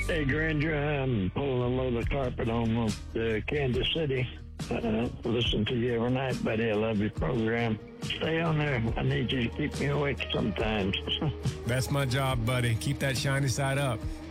Hey, Granger, I'm pulling a load of carpet on Kansas City. Listen to you every night, buddy. I love your program. Stay on there. I need you to keep me awake sometimes. That's my job, buddy. Keep that shiny side up.